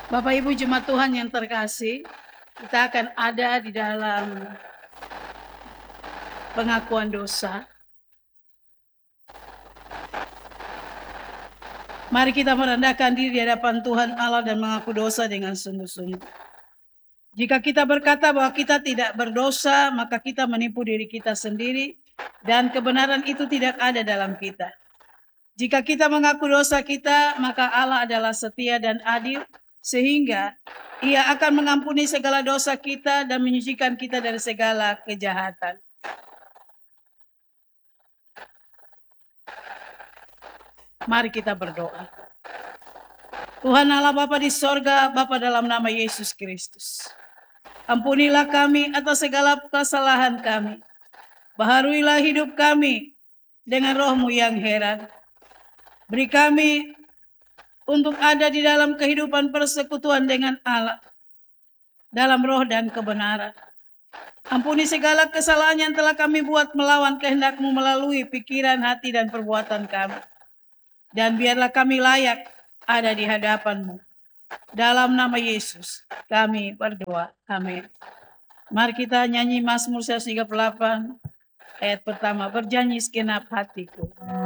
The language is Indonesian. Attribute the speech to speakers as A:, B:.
A: Bapak Ibu jemaat Tuhan yang terkasih, kita akan ada di dalam pengakuan dosa. Mari kita merendahkan diri di hadapan Tuhan Allah dan mengaku dosa dengan sungguh-sungguh. Jika kita berkata bahwa kita tidak berdosa, maka kita menipu diri kita sendiri dan kebenaran itu tidak ada dalam kita. Jika kita mengaku dosa kita, maka Allah adalah setia dan adil, sehingga Ia akan mengampuni segala dosa kita dan menyucikan kita dari segala kejahatan. Mari kita berdoa. Tuhan Allah Bapa di sorga, Bapa dalam nama Yesus Kristus. Ampunilah kami atas segala kesalahan kami. Baharuilah hidup kami dengan roh-Mu yang heran. Beri kami untuk ada di dalam kehidupan persekutuan dengan Allah, dalam roh dan kebenaran. Ampuni segala kesalahan yang telah kami buat melawan kehendak-Mu melalui pikiran, hati, dan perbuatan kami. Dan biarlah kami layak ada di hadapan-Mu. Dalam nama Yesus kami berdoa. Amin. Mari kita nyanyi Mazmur 138 ayat pertama. Bernyanyi segenap hatiku.